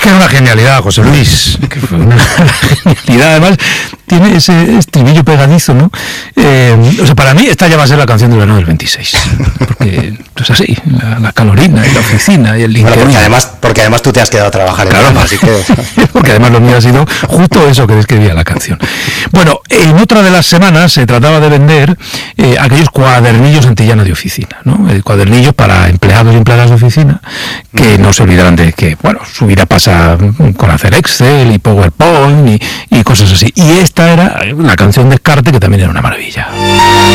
que era una genialidad, José Luis. Que fue una genialidad. Además, tiene ese estribillo pegadizo, ¿no? O sea, para mí esta ya va a ser la canción del verano del 26. Porque es así, la calorina y la oficina y el LinkedIn. Bueno, porque además tú te has quedado a trabajar en claro, así que... porque además lo mío ha sido justo eso que describía la canción. Bueno, en otra de las semanas se trataba de vender aquellos cuadernillos antillana de oficina, ¿no? Cuadernillos para empleados y empleadas de oficina que no se olvidarán de que, bueno, su vida pasa con hacer Excel y PowerPoint y cosas así. Y esta era la canción Descarte, que también era una maravilla.